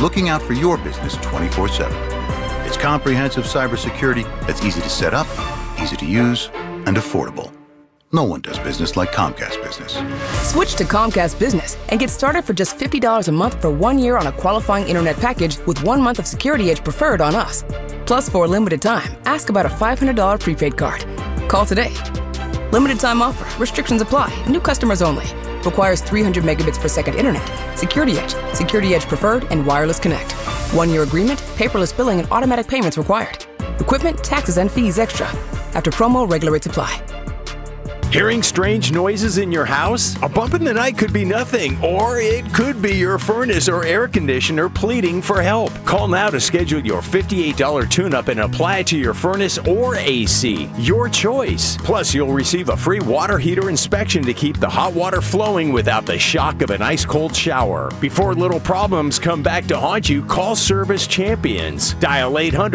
looking out for your business 24/7. It's comprehensive cybersecurity that's easy to set up, easy to use, and affordable. No one does business like Comcast Business. Switch to Comcast Business and get started for just $50 a month for 1 year on a qualifying internet package with 1 month of Security Edge Preferred on us. Plus, for a limited time, ask about a $500 prepaid card. Call today. Limited time offer. Restrictions apply. New customers only. Requires 300 megabits per second internet. Security Edge Preferred, and Wireless Connect. 1 year agreement, paperless billing, and automatic payments required. Equipment, taxes, and fees extra. After promo, regular rates apply. Hearing strange noises in your house? A bump in the night could be nothing, or it could be your furnace or air conditioner pleading for help. Call now to schedule your $58 tune-up and apply it to your furnace or AC. Your choice. Plus, you'll receive a free water heater inspection to keep the hot water flowing without the shock of an ice-cold shower. Before little problems come back to haunt you, call Service Champions. Dial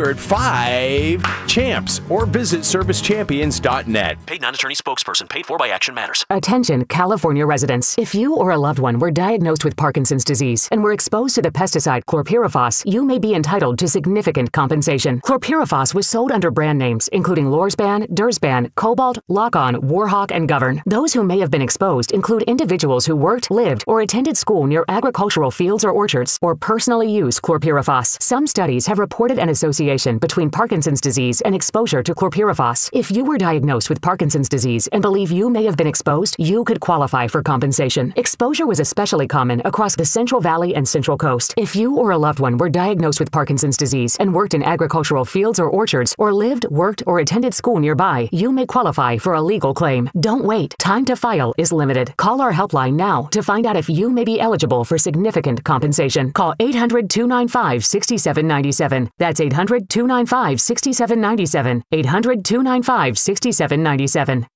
800-5-CHAMPS or visit servicechampions.net. Paid non-attorney spokesperson. Paid for by Action Matters. Attention, California residents. If you or a loved one were diagnosed with Parkinson's disease and were exposed to the pesticide chlorpyrifos, you may be entitled to significant compensation. Chlorpyrifos was sold under brand names including Lorsban, Dursban, Cobalt, Lock-On, Warhawk, and Govern. Those who may have been exposed include individuals who worked, lived, or attended school near agricultural fields or orchards, or personally used chlorpyrifos. Some studies have reported an association between Parkinson's disease and exposure to chlorpyrifos. If you were diagnosed with Parkinson's disease and believe you may have been exposed, you could qualify for compensation. Exposure was especially common across the Central Valley and Central Coast. If you or a loved one were diagnosed with Parkinson's disease and worked in agricultural fields or orchards, or lived, worked, or attended school nearby, you may qualify for a legal claim. Don't wait. Time to file is limited. Call our helpline now to find out if you may be eligible for significant compensation. Call 800-295-6797. That's 800-295-6797. 800-295-6797.